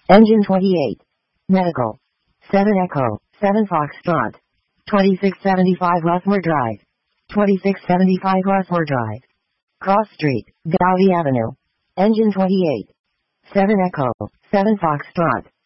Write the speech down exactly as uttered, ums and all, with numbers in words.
Engine twenty-eight. Medical. seven Echo, seven Foxtrot. twenty-six seventy-five Rushmore Drive. twenty-six seventy-five Rushmore Drive. Cross Street, Gowdy Avenue. Engine twenty-eight. seven Echo, seven Foxtrot.